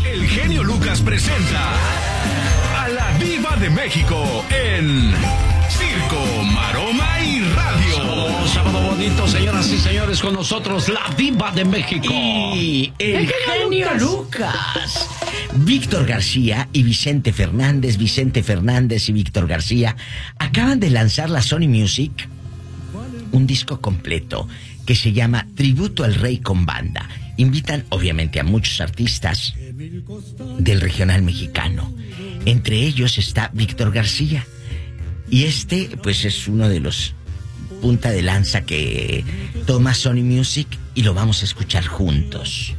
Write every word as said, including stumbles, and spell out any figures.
El genio Lucas presenta a la Diva de México en Circo, Maroma y Radio. Sábado, sábado bonito, señoras y señores, con nosotros la Diva de México y el, el genio Lucas. Lucas. Víctor García y Vicente Fernández, Vicente Fernández y Víctor García acaban de lanzar la Sony Music un disco completo que se llama Tributo al Rey con Banda. Invitan obviamente a muchos artistas del regional mexicano. Entre ellos está Víctor García. Y este pues es uno de los punta de lanza que toma Sony Music y lo vamos a escuchar juntos.